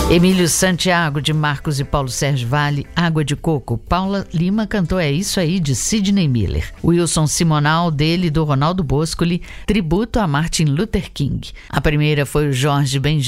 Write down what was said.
Emílio Santiago, de Marcos e Paulo Sérgio Vale, Água de Coco. Paula Lima cantou É Isso Aí, de Sidney Miller. Wilson Simonal, dele, do Ronaldo Boscoli, Tributo a Martin Luther King. A primeira foi o Jorge Ben